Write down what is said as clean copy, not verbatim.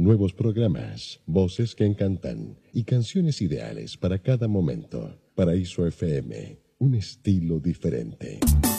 nuevos programas, voces que encantan y canciones ideales para cada momento. Paraíso FM, un estilo diferente.